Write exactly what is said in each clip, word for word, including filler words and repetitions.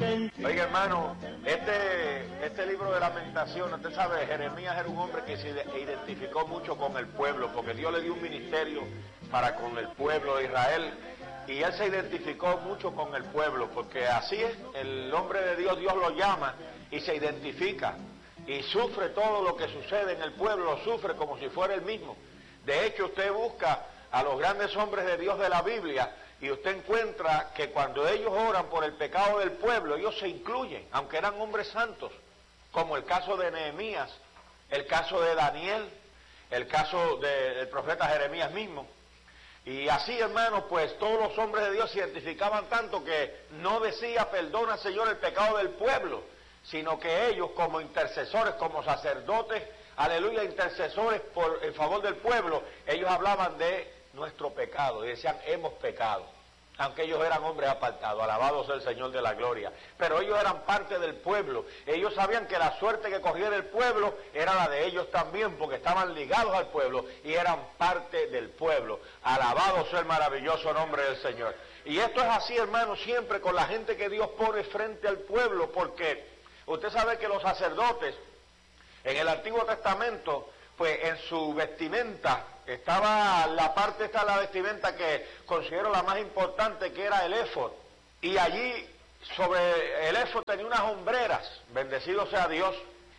Oiga, hermano, este, este libro de Lamentaciones, usted sabe, Jeremías era un hombre que se identificó mucho con el pueblo, porque Dios le dio un ministerio para con el pueblo de Israel, y él se identificó mucho con el pueblo, porque así es, el hombre de Dios, Dios lo llama y se identifica, y sufre todo lo que sucede en el pueblo, lo sufre como si fuera el mismo. De hecho, usted busca a los grandes hombres de Dios de la Biblia, y usted encuentra que cuando ellos oran por el pecado del pueblo, ellos se incluyen, aunque eran hombres santos, como el caso de Nehemías, el caso de Daniel, el caso de, del profeta Jeremías mismo. Y así, hermanos, pues todos los hombres de Dios se identificaban tanto que no decía, perdona, Señor, el pecado del pueblo, sino que ellos como intercesores, como sacerdotes, aleluya, intercesores por el favor del pueblo, ellos hablaban de nuestro pecado y decían, hemos pecado, aunque ellos eran hombres apartados, alabado sea el Señor de la gloria, pero ellos eran parte del pueblo, ellos sabían que la suerte que corriera el pueblo era la de ellos también, porque estaban ligados al pueblo y eran parte del pueblo, alabado sea el maravilloso nombre del Señor. Y esto es así, hermano, siempre con la gente que Dios pone frente al pueblo, porque usted sabe que los sacerdotes en el Antiguo Testamento, pues en su vestimenta estaba la parte esta de la vestimenta que considero la más importante, que era el éfod, y allí sobre el éfod tenía unas hombreras, bendecido sea Dios,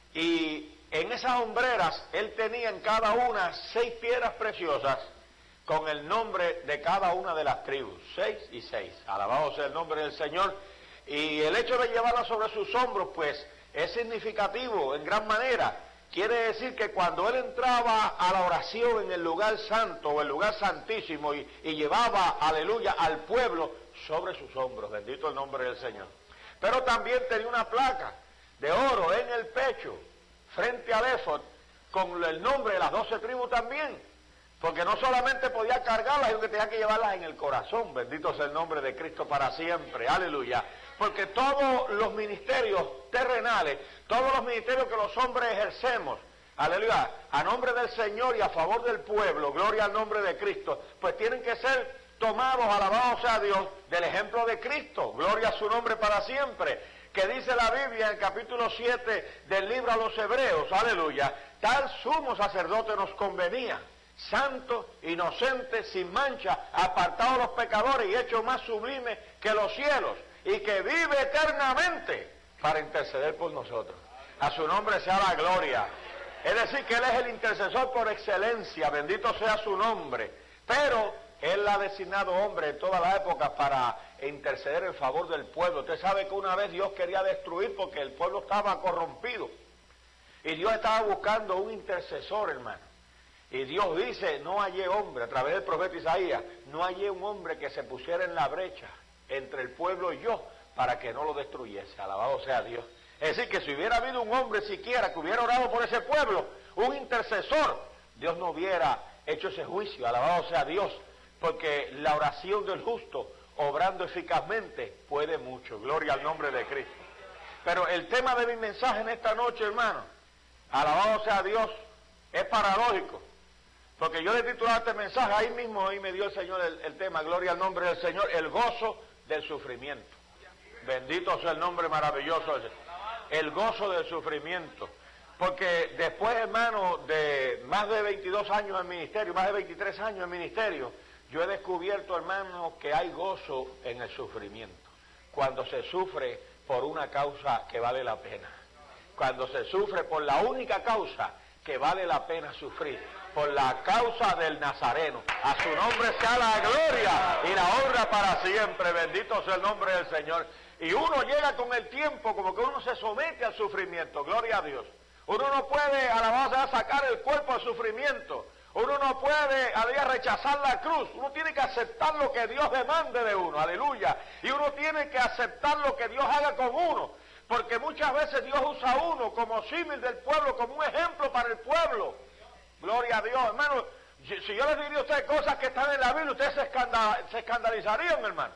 y en esas hombreras él tenía en cada una seis piedras preciosas con el nombre de cada una de las tribus, seis y seis, alabado sea el nombre del Señor, y el hecho de llevarlas sobre sus hombros pues es significativo en gran manera. Quiere decir que cuando él entraba a la oración en el lugar santo o el lugar santísimo y, y llevaba, aleluya, al pueblo sobre sus hombros, bendito el nombre del Señor. Pero también tenía una placa de oro en el pecho, frente al éfod, con el nombre de las doce tribus también, porque no solamente podía cargarlas, sino que tenía que llevarlas en el corazón, bendito sea el nombre de Cristo para siempre, aleluya. Porque todos los ministerios terrenales, todos los ministerios que los hombres ejercemos, aleluya, a nombre del Señor y a favor del pueblo, gloria al nombre de Cristo, pues tienen que ser tomados, alabados sea Dios, del ejemplo de Cristo, gloria a su nombre para siempre, que dice la Biblia en el capítulo siete del libro a los Hebreos, aleluya, tal sumo sacerdote nos convenía, santo, inocente, sin mancha, apartado de los pecadores y hecho más sublime que los cielos, y que vive eternamente para interceder por nosotros. A su nombre sea la gloria. Es decir, que Él es el intercesor por excelencia, bendito sea su nombre. Pero Él ha designado hombre en toda la época para interceder en favor del pueblo. Usted sabe que una vez Dios quería destruir porque el pueblo estaba corrompido. Y Dios estaba buscando un intercesor, hermano. Y Dios dice, no hallé hombre, a través del profeta Isaías, no hallé un hombre que se pusiera en la brecha entre el pueblo y yo, para que no lo destruyese, alabado sea Dios. Es decir, que si hubiera habido un hombre siquiera que hubiera orado por ese pueblo, un intercesor, Dios no hubiera hecho ese juicio, alabado sea Dios, porque la oración del justo, obrando eficazmente, puede mucho, gloria al nombre de Cristo. Pero el tema de mi mensaje en esta noche, hermano, alabado sea Dios, es paradójico, porque yo le he titulado este mensaje, ahí mismo hoy me dio el Señor el, el tema, gloria al nombre del Señor, el gozo del sufrimiento. Bendito sea el nombre maravilloso ese. El gozo del sufrimiento. Porque después, hermano, de más de veintidós años en ministerio, más de veintitrés años en ministerio, yo he descubierto, hermano, que hay gozo en el sufrimiento. Cuando se sufre por una causa que vale la pena. Cuando se sufre por la única causa que vale la pena sufrir, por la causa del Nazareno. A su nombre sea la gloria y la honra para siempre, bendito sea el nombre del Señor. Y uno llega con el tiempo como que uno se somete al sufrimiento, gloria a Dios. Uno no puede, alabanza, sacar el cuerpo al sufrimiento. Uno no puede, aleluya, rechazar la cruz. Uno tiene que aceptar lo que Dios demande de uno, aleluya. Y uno tiene que aceptar lo que Dios haga con uno. Porque muchas veces Dios usa a uno como símil del pueblo, como un ejemplo para el pueblo. Gloria a Dios, hermano. Si, si yo les diría a ustedes cosas que están en la Biblia, ustedes se, escandal, se escandalizarían, hermano.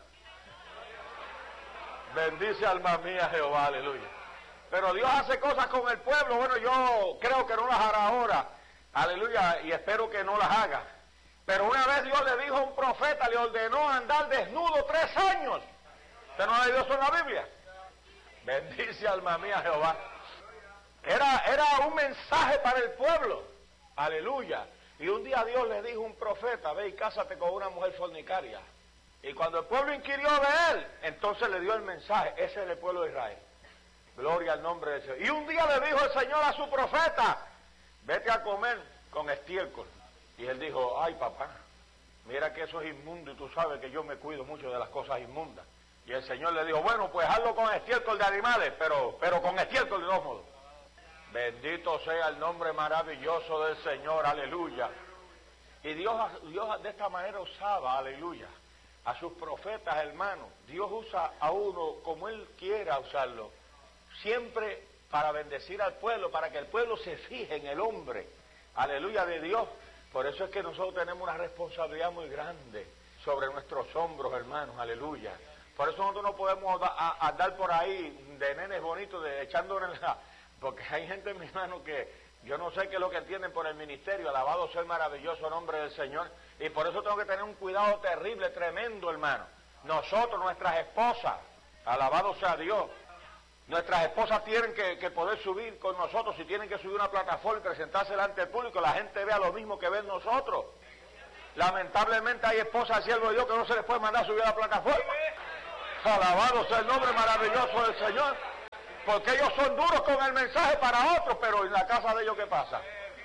Bendice alma mía Jehová, aleluya. Pero Dios hace cosas con el pueblo. Bueno, yo creo que no las hará ahora, aleluya, y espero que no las haga. Pero una vez Dios le dijo a un profeta, le ordenó andar desnudo tres años. ¿Usted no ha leído eso en la Biblia? Bendice alma mía Jehová. Era, era un mensaje para el pueblo. Aleluya. Y un día Dios le dijo a un profeta, ve y cásate con una mujer fornicaria. Y cuando el pueblo inquirió de él, entonces le dio el mensaje. Ese es el pueblo de Israel. Gloria al nombre del Señor. Y un día le dijo el Señor a su profeta, vete a comer con estiércol. Y él dijo, ay papá, mira que eso es inmundo y tú sabes que yo me cuido mucho de las cosas inmundas. Y el Señor le dijo, bueno, pues hazlo con estiércol de animales, pero, pero con estiércol de todos modos. Bendito sea el nombre maravilloso del Señor, aleluya. Y Dios, Dios de esta manera usaba, aleluya, a sus profetas, hermanos. Dios usa a uno como Él quiera usarlo, siempre para bendecir al pueblo, para que el pueblo se fije en el hombre, aleluya, de Dios. Por eso es que nosotros tenemos una responsabilidad muy grande sobre nuestros hombros, hermanos, aleluya. Por eso nosotros no podemos andar por ahí de nenes bonitos, de echándonos la... Porque hay gente, mi hermano, que yo no sé qué es lo que entienden por el ministerio, alabado sea el maravilloso nombre del Señor, y por eso tengo que tener un cuidado terrible, tremendo, hermano. Nosotros, nuestras esposas, alabado sea Dios, nuestras esposas tienen que, que poder subir con nosotros, si tienen que subir una plataforma y presentarse delante del público, la gente vea lo mismo que ven nosotros. Lamentablemente hay esposas, siervo de Dios, que no se les puede mandar a subir a la plataforma. Alabado sea el nombre maravilloso del Señor. Porque ellos son duros con el mensaje para otros, pero en la casa de ellos, ¿qué pasa?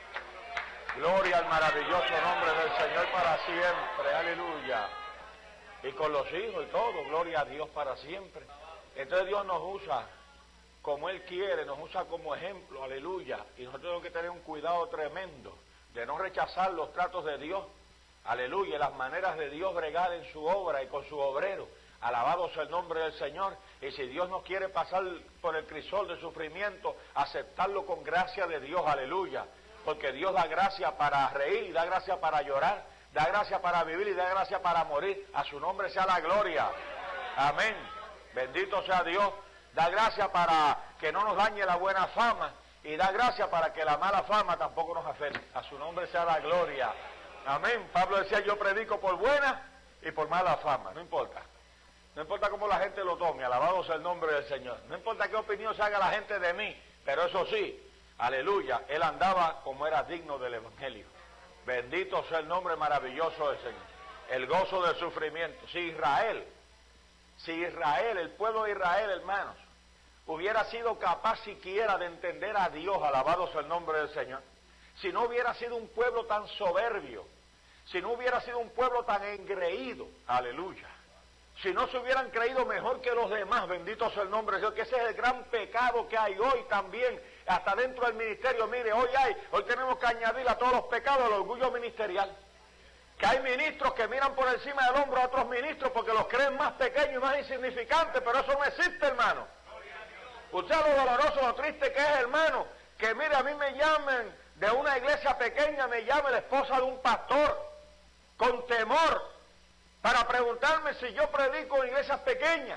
Gloria al maravilloso nombre del Señor para siempre, aleluya. Y con los hijos y todo, gloria a Dios para siempre. Entonces Dios nos usa como Él quiere, nos usa como ejemplo, aleluya. Y nosotros tenemos que tener un cuidado tremendo de no rechazar los tratos de Dios, aleluya, las maneras de Dios bregar en su obra y con su obrero. Alabado sea el nombre del Señor. Y si Dios nos quiere pasar por el crisol de sufrimiento, aceptarlo con gracia de Dios, aleluya. Porque Dios da gracia para reír y da gracia para llorar, da gracia para vivir y da gracia para morir. A su nombre sea la gloria. Amén. Bendito sea Dios. Da gracia para que no nos dañe la buena fama y da gracia para que la mala fama tampoco nos afecte. A su nombre sea la gloria. Amén. Pablo decía, yo predico por buena y por mala fama, no importa. No importa cómo la gente lo tome, alabado sea el nombre del Señor. No importa qué opinión se haga la gente de mí, pero eso sí, aleluya, él andaba como era digno del Evangelio. Bendito sea el nombre maravilloso del Señor. El gozo del sufrimiento. Si Israel, si Israel, el pueblo de Israel, hermanos, hubiera sido capaz siquiera de entender a Dios, alabado sea el nombre del Señor, si no hubiera sido un pueblo tan soberbio, si no hubiera sido un pueblo tan engreído, aleluya, si no se hubieran creído mejor que los demás, bendito sea el nombre de Dios, que ese es el gran pecado que hay hoy también, hasta dentro del ministerio. Mire, hoy hay, hoy tenemos que añadir a todos los pecados el orgullo ministerial. Que hay ministros que miran por encima del hombro a otros ministros porque los creen más pequeños y más insignificantes, pero eso no existe, hermano. Usted sabe lo doloroso, lo triste que es, hermano, que mire, a mí me llamen de una iglesia pequeña, me llame la esposa de un pastor, con temor, para preguntarme si yo predico en iglesias pequeñas.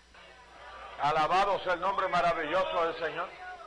Alabado sea el nombre maravilloso del Señor.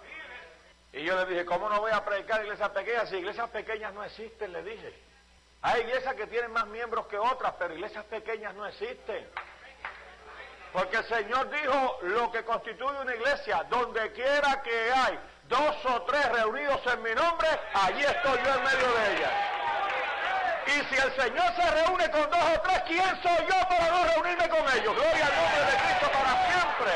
Y yo le dije, ¿cómo no voy a predicar en iglesias pequeñas si iglesias pequeñas no existen? Le dije. Hay iglesias que tienen más miembros que otras, pero iglesias pequeñas no existen. Porque el Señor dijo lo que constituye una iglesia, donde quiera que hay dos o tres reunidos en mi nombre, allí estoy yo en medio de ellas. Y si el Señor se reúne con dos o tres, ¿quién soy yo para no reunirme con ellos? Gloria al nombre de Cristo para siempre.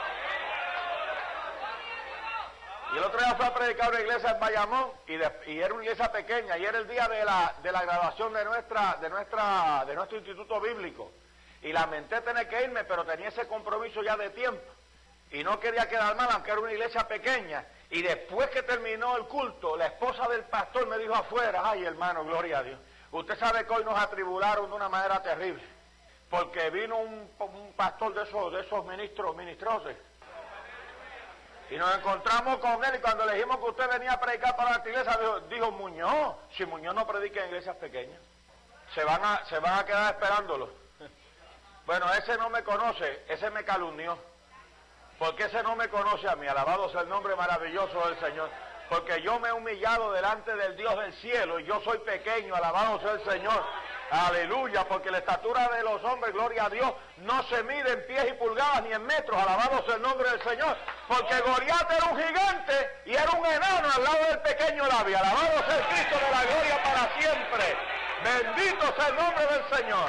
Y el otro día fue a predicar una iglesia en Bayamón, y, de, y era una iglesia pequeña, y era el día de la, de la graduación de, nuestra, de, nuestra, de nuestro instituto bíblico. Y lamenté tener que irme, pero tenía ese compromiso ya de tiempo. Y no quería quedar mal, aunque era una iglesia pequeña. Y después que terminó el culto, la esposa del pastor me dijo afuera, ay hermano, gloria a Dios. Usted sabe que hoy nos atribularon de una manera terrible, porque vino un, un pastor de esos, de esos ministros, ministroses, y nos encontramos con él, y cuando le dijimos que usted venía a predicar para la iglesia, dijo, dijo Muñoz, si Muñoz no predica en iglesias pequeñas, se van a, se van a quedar esperándolo. Bueno, ese no me conoce, ese me calumnió, porque ese no me conoce a mí, alabado sea el nombre maravilloso del Señor. Porque yo me he humillado delante del Dios del cielo y yo soy pequeño, alabado sea el Señor. Aleluya, porque la estatura de los hombres, gloria a Dios, no se mide en pies y pulgadas ni en metros, alabado sea el nombre del Señor. Porque Goliat era un gigante y era un enano al lado del pequeño David. Alabado sea el Cristo de la gloria para siempre. Bendito sea el nombre del Señor.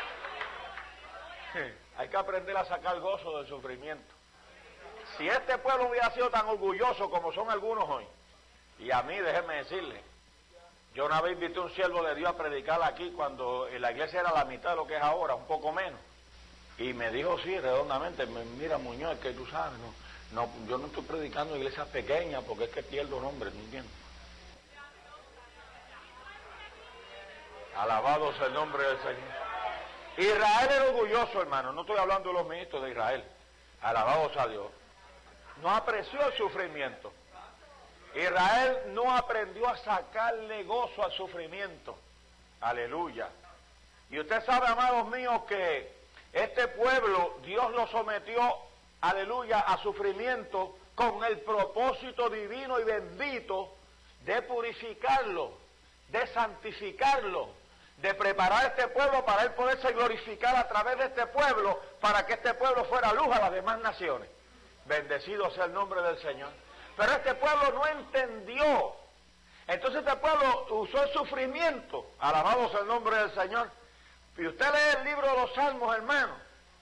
Hay que aprender a sacar gozo del sufrimiento. Si este pueblo hubiera sido tan orgulloso como son algunos hoy, y a mí, déjenme decirle, yo una vez invité a un siervo de Dios a predicar aquí cuando la iglesia era la mitad de lo que es ahora, un poco menos. Y me dijo, sí, redondamente, mira Muñoz, que tú sabes, no, no, yo no estoy predicando en iglesias pequeñas porque es que pierdo nombres, ¿no entiendes? Alabado sea el nombre del Señor. Israel era orgulloso, hermano, no estoy hablando de los ministros de Israel. Alabado sea Dios. No apreció el sufrimiento. Israel no aprendió a sacarle gozo al sufrimiento. Aleluya. Y usted sabe, amados míos, que este pueblo, Dios lo sometió, aleluya, a sufrimiento con el propósito divino y bendito de purificarlo, de santificarlo, de preparar a este pueblo para él poderse glorificar a través de este pueblo, para que este pueblo fuera luz a las demás naciones. Bendecido sea el nombre del Señor. Pero este pueblo no entendió. Entonces este pueblo usó el sufrimiento. Alabado sea el nombre del Señor. Y usted lee el libro de los Salmos, hermano,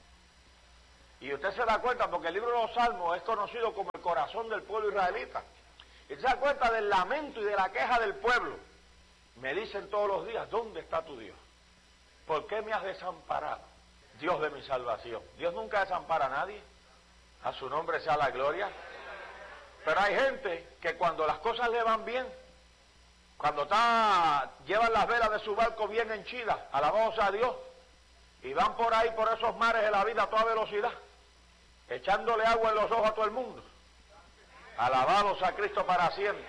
y usted se da cuenta, porque el libro de los Salmos es conocido como el corazón del pueblo israelita. Y se da cuenta del lamento y de la queja del pueblo. Me dicen todos los días, ¿dónde está tu Dios? ¿Por qué me has desamparado? Dios de mi salvación. Dios nunca desampara a nadie. A su nombre sea la gloria. Pero hay gente que cuando las cosas le van bien, cuando está, llevan las velas de su barco bien henchidas, alabado sea Dios, y van por ahí, por esos mares de la vida a toda velocidad, echándole agua en los ojos a todo el mundo. Alabado sea Cristo para siempre.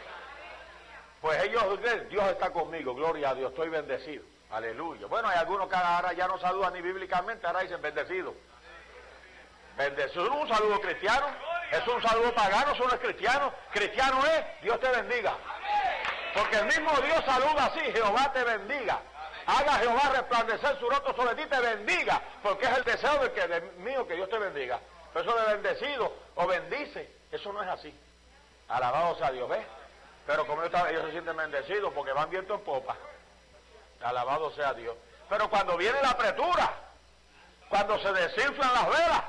Pues ellos dicen, Dios está conmigo, gloria a Dios, estoy bendecido. Aleluya. Bueno, hay algunos que ahora ya no saludan ni bíblicamente, ahora dicen bendecido. Bendecido no es un saludo cristiano, es un saludo pagano, eso no es cristiano. Cristiano es, Dios te bendiga. Porque el mismo Dios saluda así, Jehová te bendiga. Haga Jehová resplandecer su rostro sobre ti, te bendiga. Porque es el deseo del que, de mío que Dios te bendiga. Pero eso de bendecido o bendice, eso no es así. Alabado sea Dios, ¿ves? Pero como ellos, ellos se sienten bendecidos porque van viento en popa. Alabado sea Dios. Pero cuando viene la apretura, cuando se desinflan las velas,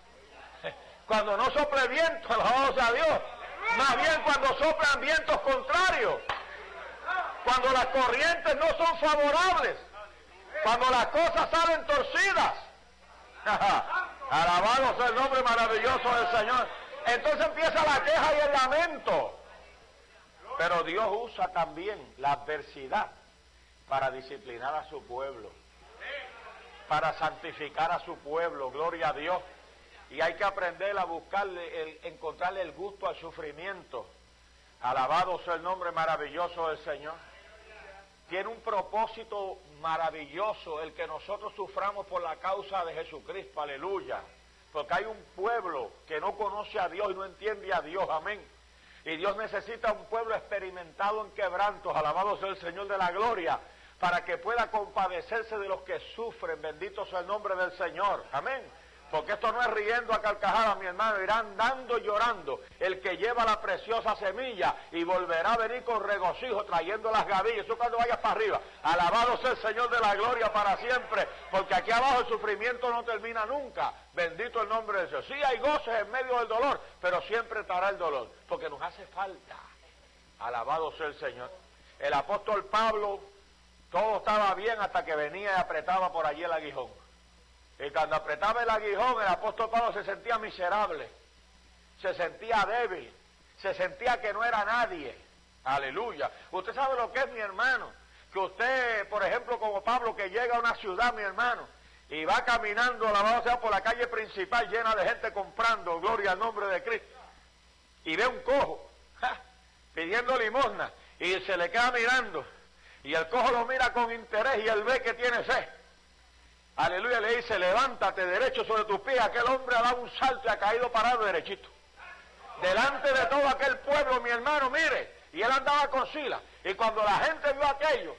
cuando no sople viento, alabado sea Dios, más bien cuando soplan vientos contrarios, cuando las corrientes no son favorables, cuando las cosas salen torcidas, alabado sea el nombre maravilloso del Señor, entonces empieza la queja y el lamento. Pero Dios usa también la adversidad para disciplinar a su pueblo, para santificar a su pueblo, gloria a Dios. Y hay que aprender a buscarle, el, encontrarle el gusto al sufrimiento. Alabado sea el nombre maravilloso del Señor. Tiene un propósito maravilloso el que nosotros suframos por la causa de Jesucristo, aleluya. Porque hay un pueblo que no conoce a Dios y no entiende a Dios, amén. Y Dios necesita un pueblo experimentado en quebrantos, alabado sea el Señor de la gloria, para que pueda compadecerse de los que sufren, bendito sea el nombre del Señor, amén. Porque esto no es riendo a carcajadas, mi hermano, irá andando y llorando el que lleva la preciosa semilla y volverá a venir con regocijo trayendo las gavillas. Eso cuando vayas para arriba. Alabado sea el Señor de la gloria para siempre, porque aquí abajo el sufrimiento no termina nunca. Bendito el nombre de Dios. Sí hay goces en medio del dolor, pero siempre estará el dolor, porque nos hace falta. Alabado sea el Señor. El apóstol Pablo, todo estaba bien hasta que venía y apretaba por allí el aguijón. Y cuando apretaba el aguijón, el apóstol Pablo se sentía miserable, se sentía débil, se sentía que no era nadie. Aleluya. Usted sabe lo que es, mi hermano, que usted, por ejemplo, como Pablo, que llega a una ciudad, mi hermano, y va caminando, alabado sea, por la calle principal llena de gente comprando, gloria al nombre de Cristo, y ve un cojo, ¡ja!, pidiendo limosna, y se le queda mirando, y el cojo lo mira con interés, y él ve que tiene sed. Aleluya, le dice, levántate derecho sobre tus pies. Aquel hombre ha dado un salto y ha caído parado derechito. Delante de todo aquel pueblo, mi hermano, mire, y él andaba con Silas. Y cuando la gente vio aquello,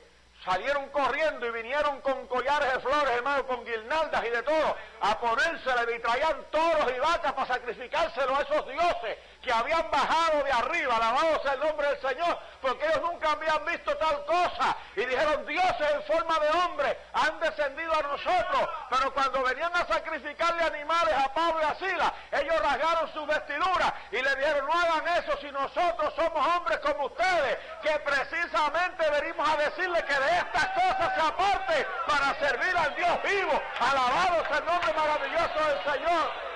salieron corriendo y vinieron con collares de flores, hermano, con guirnaldas y de todo, a ponérsela, y traían toros y vacas para sacrificárselo a esos dioses que habían bajado de arriba, alabado sea el nombre del Señor, porque ellos nunca habían visto tal cosa, y dijeron, dioses en forma de hombre han descendido a nosotros, pero cuando venían a sacrificarle animales a Pablo y a Silas, ellos rasgaron sus vestiduras y le dijeron, no hagan eso si nosotros somos hombres como ustedes, que precisamente venimos a decirle que de estas cosas se aparte para servir al Dios vivo, alabado sea el nombre maravilloso del Señor.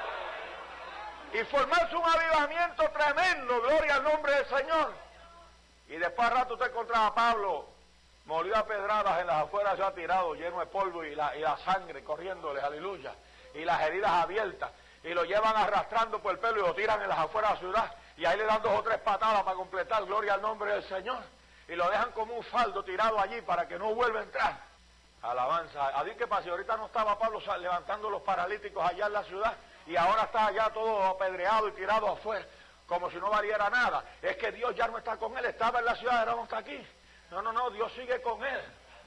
Y formarse un avivamiento tremendo, gloria al nombre del Señor. Y después al rato usted encontraba a Pablo, molió a pedradas en las afueras, ya tirado, lleno de polvo y la, y la sangre corriéndole, aleluya, y las heridas abiertas, y lo llevan arrastrando por el pelo y lo tiran en las afueras de la ciudad, y ahí le dan dos o tres patadas para completar, gloria al nombre del Señor, y lo dejan como un faldo tirado allí para que no vuelva a entrar. Alabanza. A ver qué pasa, ahorita no estaba Pablo levantando los paralíticos allá en la ciudad, y ahora está allá todo apedreado y tirado afuera, como si no valiera nada. Es que Dios ya no está con él, estaba en la ciudad, ahora no está aquí. No, no, no, Dios sigue con él.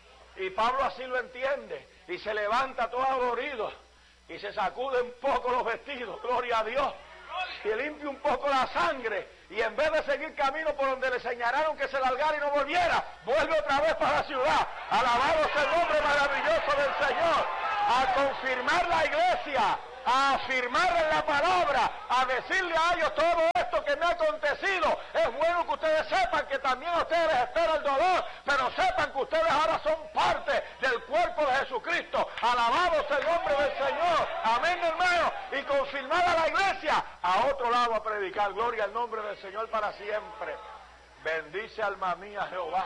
Y Pablo así lo entiende, y se levanta todo adolorido, y se sacude un poco los vestidos, gloria a Dios, y limpia un poco la sangre, y en vez de seguir camino por donde le señalaron que se largara y no volviera, vuelve otra vez para la ciudad. Alabado sea el nombre maravilloso del Señor, a confirmar la iglesia, a afirmar en la palabra, a decirle a ellos todo esto que me ha acontecido. Es bueno que ustedes sepan que también a ustedes les espera el dolor, pero sepan que ustedes ahora son parte del cuerpo de Jesucristo. Alabado sea el nombre del Señor. Amén, hermano. Y confirmar a la iglesia a otro lado a predicar. Gloria al nombre del Señor para siempre. Bendice alma mía Jehová.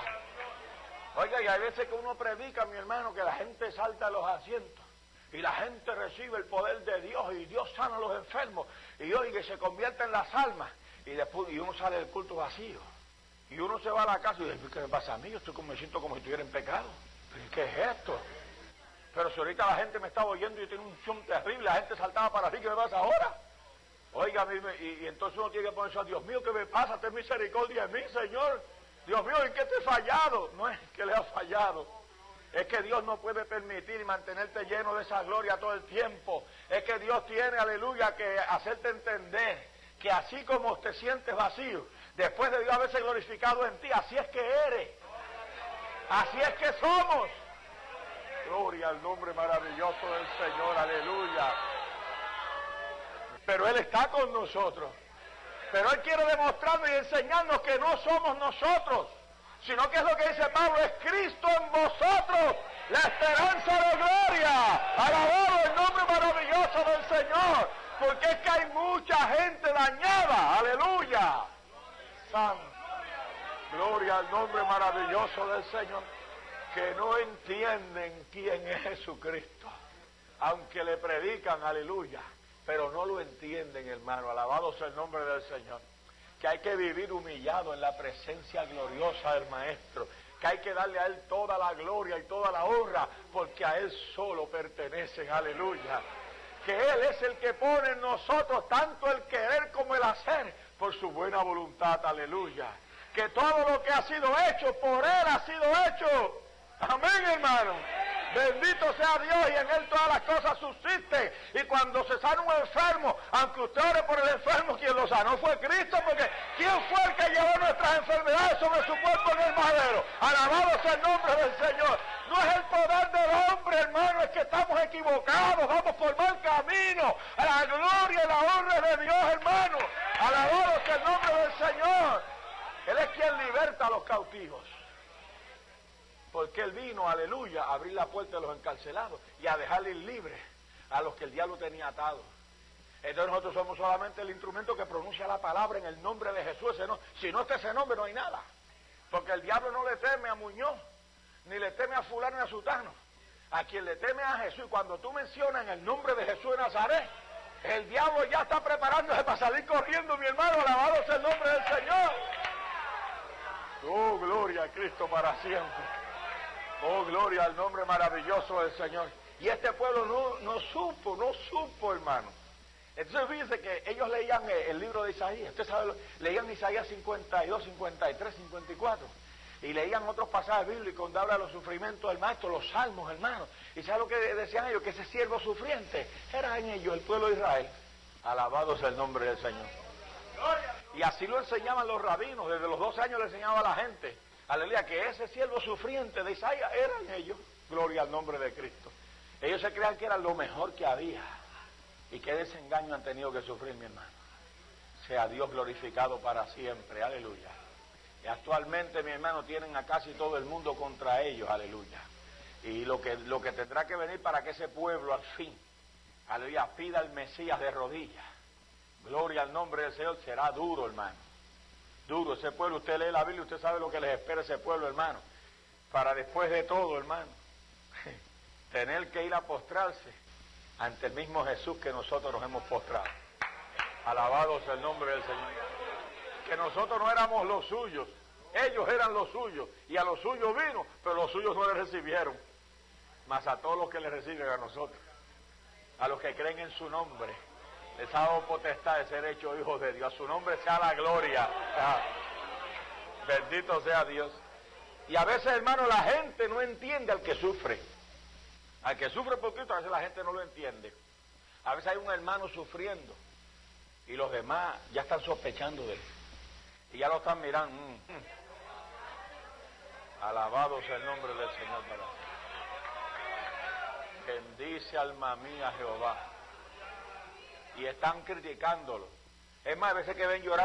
Oiga, y hay veces que uno predica, mi hermano, que la gente salta a los asientos. Y la gente recibe el poder de Dios y Dios sana a los enfermos. Y oiga, se convierte en las almas. Y después y uno sale del culto vacío. Y uno se va a la casa y dice, ¿qué me pasa a mí? Yo estoy como, me siento como si estuviera en pecado. ¿Qué es esto? Pero si ahorita la gente me estaba oyendo y yo tenía un chum terrible, la gente saltaba para arriba, ¿qué me pasa ahora? Oiga, a mí me, y, y entonces uno tiene que ponerse a Dios mío, ¿qué me pasa? Ten misericordia de mí, Señor. Dios mío, ¿en qué te he fallado? No es que le ha fallado. Es que Dios no puede permitir y mantenerte lleno de esa gloria todo el tiempo. Es que Dios tiene, aleluya, que hacerte entender que así como te sientes vacío, después de Dios haberse glorificado en ti, así es que eres. Así es que somos. Gloria al nombre maravilloso del Señor, aleluya. Pero Él está con nosotros. Pero Él quiere demostrarnos y enseñarnos que no somos nosotros, sino que es lo que dice Pablo, es Cristo en vosotros, la esperanza de gloria. Alabado el nombre maravilloso del Señor, porque es que hay mucha gente dañada, aleluya. Santo, gloria al nombre maravilloso del Señor, que no entienden quién es Jesucristo, aunque le predican, aleluya, pero no lo entienden, hermano. Alabado sea el nombre del Señor. Que hay que vivir humillado en la presencia gloriosa del Maestro, que hay que darle a Él toda la gloria y toda la honra, porque a Él solo pertenecen, aleluya. Que Él es el que pone en nosotros tanto el querer como el hacer, por su buena voluntad, aleluya. Que todo lo que ha sido hecho, por Él ha sido hecho. Amén, hermano. Bendito sea Dios, y en Él todas las cosas subsisten. Y cuando se sana un enfermo, aunque usted ore por el enfermo, quien lo sanó fue Cristo, porque ¿quién fue el que llevó nuestras enfermedades sobre su cuerpo en el madero? Alabado sea el nombre del Señor. No es el poder del hombre, hermano, es que estamos equivocados, vamos por mal camino. La gloria y la honra de Dios, hermano. Alabado sea el nombre del Señor. Él es quien liberta a los cautivos. Porque Él vino, aleluya, a abrir la puerta de los encarcelados y a dejarles libres a los que el diablo tenía atados. Entonces nosotros somos solamente el instrumento que pronuncia la palabra en el nombre de Jesús. Ese no, si no está ese nombre no hay nada. Porque el diablo no le teme a Muñoz, ni le teme a fulano ni a sutano. A quien le teme a Jesús. Cuando tú mencionas en el nombre de Jesús de Nazaret, el diablo ya está preparándose para salir corriendo, mi hermano. Alabado sea el nombre del Señor. Oh, gloria a Cristo para siempre. Oh, gloria al nombre maravilloso del Señor. Y este pueblo no, no supo, no supo, hermano. Entonces fíjense que ellos leían el libro de Isaías. Usted sabe, leían Isaías cincuenta y dos, cincuenta y tres, cincuenta y cuatro. Y leían otros pasajes bíblicos donde habla de los sufrimientos del maestro, los salmos, hermanos. ¿Y saben lo que decían ellos? Que ese siervo sufriente era en ellos, el pueblo de Israel. Alabado sea el nombre del Señor. Y así lo enseñaban los rabinos, desde los doce años le enseñaba a la gente, aleluya, que ese siervo sufriente de Isaías eran ellos. Gloria al nombre de Cristo. Ellos se creían que era lo mejor que había. Y qué desengaño han tenido que sufrir, mi hermano. Sea Dios glorificado para siempre, aleluya. Y actualmente, mi hermano, tienen a casi todo el mundo contra ellos, aleluya. Y lo que, lo que tendrá que venir para que ese pueblo al fin, aleluya, pida al Mesías de rodillas. Gloria al nombre del Señor, será duro, hermano. Duro ese pueblo. Usted lee la Biblia, usted sabe lo que les espera a ese pueblo, hermano. Para después de todo, hermano, tener que ir a postrarse ante el mismo Jesús que nosotros nos hemos postrado. Alabado sea el nombre del Señor. Que nosotros no éramos los suyos, ellos eran los suyos, y a los suyos vino, pero los suyos no le recibieron. Mas a todos los que le reciben, a nosotros, a los que creen en su nombre, les ha dado potestad de ser hechos hijos de Dios. A su nombre sea la gloria. Ah, bendito sea Dios. Y a veces, hermano, la gente no entiende al que sufre. Al que sufre por Cristo, a veces la gente no lo entiende. A veces hay un hermano sufriendo y los demás ya están sospechando de él. Y ya lo están mirando. Mm, mm. Alabado sea el nombre del Señor. Bendice alma mía Jehová. Y están criticándolo. Es más, a veces que ven llorar